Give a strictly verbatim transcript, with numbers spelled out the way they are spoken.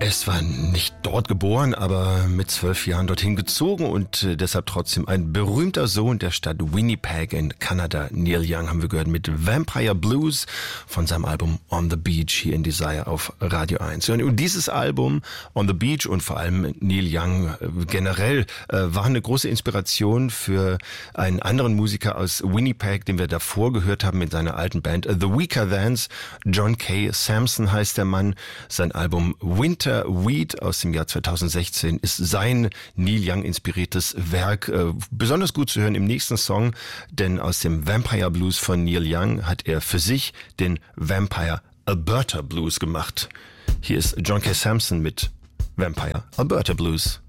Er ist zwar nicht dort geboren, aber mit zwölf Jahren dorthin gezogen und äh, deshalb trotzdem ein berühmter Sohn der Stadt Winnipeg in Kanada. Neil Young haben wir gehört mit Vampire Blues von seinem Album On the Beach hier in Desire auf Radio eins. Und dieses Album On the Beach und vor allem Neil Young äh, generell äh, war eine große Inspiration für einen anderen Musiker aus Winnipeg, den wir davor gehört haben mit seiner alten Band The Weaker Thans. John K. Samson heißt der Mann. Sein Album Winter Weed aus dem Jahr zweitausendsechzehn ist sein Neil Young inspiriertes Werk. Äh, besonders gut zu hören im nächsten Song, denn aus dem Vampire Blues von Neil Young hat er für sich den Vampire Alberta Blues gemacht. Hier ist John K. Samson mit Vampire Alberta Blues.